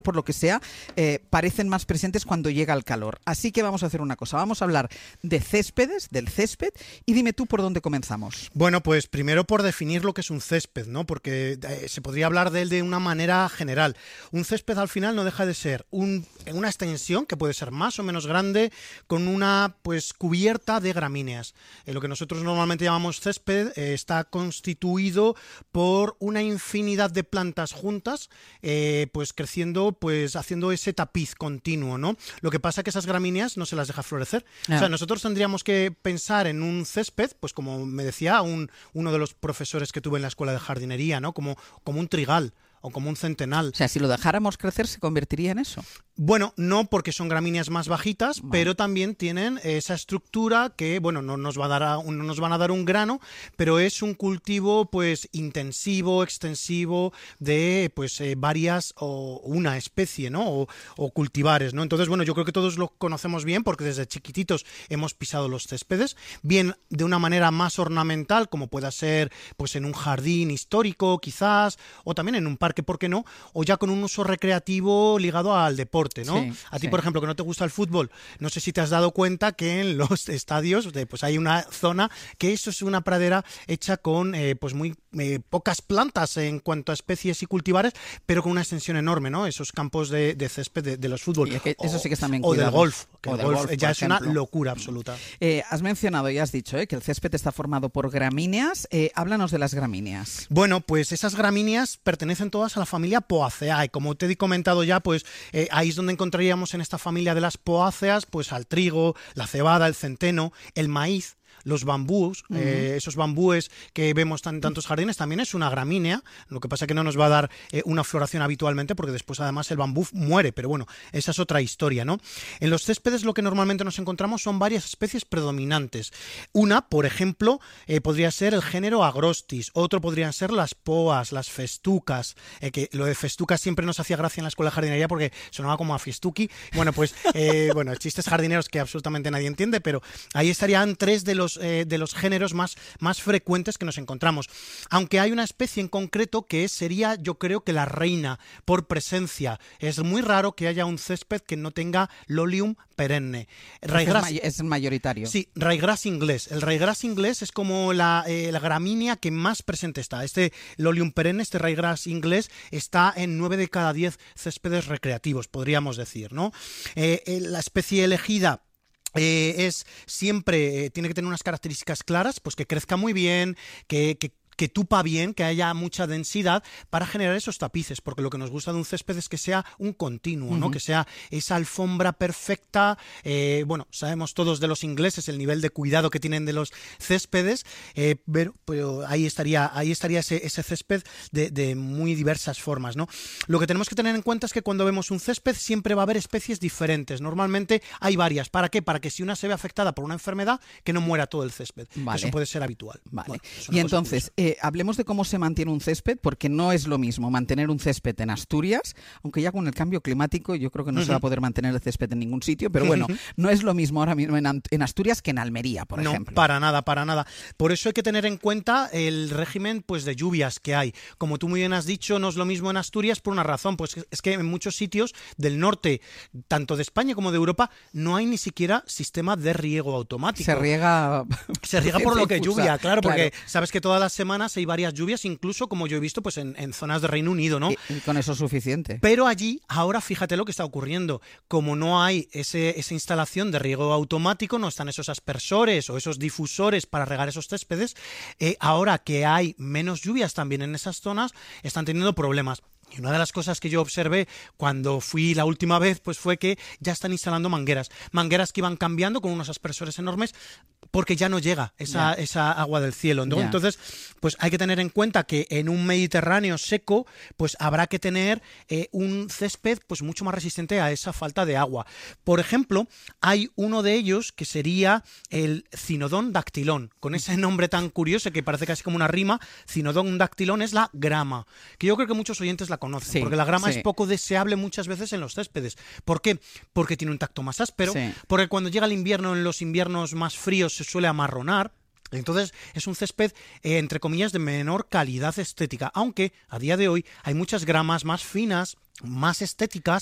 por lo que sea, parecen más presentes cuando llega el calor. Así que vamos a hacer una cosa, vamos a hablar de céspedes, del césped, y dime tú por dónde comenzamos. Bueno, pues primero por definir lo que es un césped, ¿no? Porque se podría hablar de él de una manera general. Un césped al final no deja de ser una extensión que puede ser más o menos grande con una pues cubierta de gramíneas. Lo que nosotros normalmente llamamos césped está constituido por una infinidad de plantas juntas, pues creciendo, pues haciendo ese tapiz continuo, ¿no? Lo que pasa es que esas gramíneas no se las deja florecer. O sea, nosotros tendríamos que pensar en un césped, pues como me decía uno de los profesores que tuve en la escuela de jardinería, ¿no? Como un trigal o como un centenal. O sea, si lo dejáramos crecer, ¿se convertiría en eso? Bueno, no, porque son gramíneas más bajitas, pero también tienen esa estructura que, bueno, no nos van a dar un grano, pero es un cultivo pues intensivo, extensivo de pues varias o una especie, ¿no? O cultivares, ¿no? Entonces, bueno, yo creo que todos lo conocemos bien porque desde chiquititos hemos pisado los céspedes, bien de una manera más ornamental, como pueda ser pues en un jardín histórico quizás, o también en un parque, ¿por qué no? O ya con un uso recreativo ligado al deporte, ¿no? Sí, a ti, por ejemplo, que no te gusta el fútbol, no sé si te has dado cuenta que en los estadios pues hay una zona que eso es una pradera hecha con pues muy pocas plantas en cuanto a especies y cultivares, pero con una extensión enorme, ¿no? Esos campos de césped de los fútbol. Es que eso sí que está bien o cuidado. del golf, que o el del golf ya es una ejemplo. locura absoluta. Has mencionado y has dicho que el césped está formado por gramíneas. Háblanos de las gramíneas. Bueno, pues esas gramíneas pertenecen todas a la familia Poaceae. Como te he comentado ya, pues ahí es donde encontraríamos en esta familia de las poáceas pues al trigo, la cebada, el centeno, el maíz. Los bambús, esos bambúes que vemos en tantos jardines, también es una gramínea, lo que pasa es que no nos va a dar una floración habitualmente porque después además el bambú muere, pero bueno, esa es otra historia, ¿no? En los céspedes lo que normalmente nos encontramos son varias especies predominantes. Una, por ejemplo, podría ser el género Agrostis, otro podrían ser las poas, las festucas, que lo de festucas siempre nos hacía gracia en la escuela de jardinería porque sonaba como a festuki. Bueno, pues, bueno, chistes jardineros que absolutamente nadie entiende, pero ahí estarían tres de los géneros más frecuentes que nos encontramos. Aunque hay una especie en concreto que sería, yo creo que la reina por presencia. Es muy raro que haya un césped que no tenga Lolium perenne. Es mayoritario. Sí, ryegrass inglés. El ryegrass inglés es como la gramínea que más presente está. Este Lolium perenne, este ryegrass inglés, está en 9 de cada 10 céspedes recreativos, podríamos decir, ¿no? La especie elegida es siempre, tiene que tener unas características claras, pues que crezca muy bien, que tupa bien, que haya mucha densidad para generar esos tapices, porque lo que nos gusta de un césped es que sea un continuo, ¿no? Que sea esa alfombra perfecta. Bueno, sabemos todos de los ingleses el nivel de cuidado que tienen de los céspedes, pero ahí estaría ese césped de muy diversas formas, ¿no? Lo que tenemos que tener en cuenta es que cuando vemos un césped siempre va a haber especies diferentes. Normalmente hay varias. ¿Para qué? Para que si una se ve afectada por una enfermedad, que no muera todo el césped. Vale. Eso puede ser habitual. Vale. Bueno, y entonces, hablemos de cómo se mantiene un césped, porque no es lo mismo mantener un césped en Asturias, aunque ya con el cambio climático yo creo que no se va a poder mantener el césped en ningún sitio, pero bueno, no es lo mismo ahora mismo en Asturias que en Almería, por ejemplo. No, para nada, para nada. Por eso hay que tener en cuenta el régimen pues de lluvias que hay. Como tú muy bien has dicho, no es lo mismo en Asturias por una razón, pues es que en muchos sitios del norte, tanto de España como de Europa, no hay ni siquiera sistema de riego automático. Se riega por lo que lluvia, claro, porque sabes que todas las semanas hay varias lluvias, incluso como yo he visto pues en zonas de Reino Unido, ¿no? Y con eso es suficiente. Pero allí, ahora fíjate lo que está ocurriendo. Como no hay esa instalación de riego automático, no están esos aspersores o esos difusores para regar esos céspedes, ahora que hay menos lluvias también en esas zonas, están teniendo problemas. Y una de las cosas que yo observé cuando fui la última vez, pues fue que ya están instalando mangueras que iban cambiando con unos aspersores enormes porque ya no llega esa agua del cielo, ¿no? Entonces, pues hay que tener en cuenta que en un Mediterráneo seco, pues habrá que tener un césped pues mucho más resistente a esa falta de agua. Por ejemplo, hay uno de ellos que sería el Cynodon dactylon, con ese nombre tan curioso que parece casi como una rima. Cynodon dactylon es la grama, que yo creo que muchos oyentes la conocen, porque la grama es poco deseable muchas veces en los céspedes. ¿Por qué? Porque tiene un tacto más áspero, porque cuando llega el invierno, en los inviernos más fríos se suele amarronar. Entonces es un césped, entre comillas, de menor calidad estética, aunque a día de hoy hay muchas gramas más finas más estéticas